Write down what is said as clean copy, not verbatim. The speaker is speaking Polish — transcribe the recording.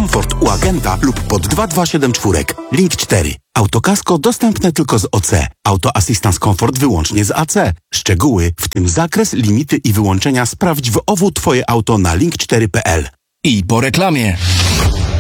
komfort u agenta lub pod 2274. Link 4. Autokasko dostępne tylko z OC. Auto Assistance Comfort wyłącznie z AC. Szczegóły, w tym zakres, limity i wyłączenia sprawdź w OWU Twoje auto na link4.pl. I po reklamie.